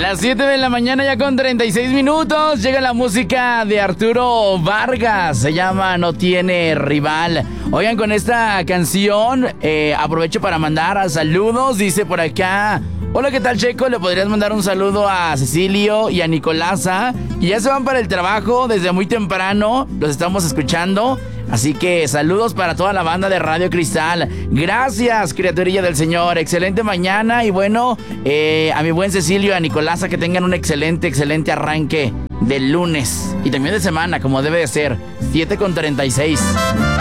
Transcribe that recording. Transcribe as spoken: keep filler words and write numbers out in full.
Las siete de la mañana ya con treinta y seis minutos. Llega la música de Arturo Vargas. Se llama No Tiene Rival. Oigan, con esta canción eh, aprovecho para mandar saludos. Dice por acá: hola, ¿qué tal, Checo? Le podrías mandar un saludo a Cecilio y a Nicolasa. Y ya se van para el trabajo desde muy temprano. Los estamos escuchando. Así que saludos para toda la banda de Radio Cristal. Gracias, criaturilla del Señor. Excelente mañana. Y bueno, eh, a mi buen Cecilio y a Nicolasa, que tengan un excelente, excelente arranque del lunes. Y también de semana, como debe de ser. siete con treinta y seis.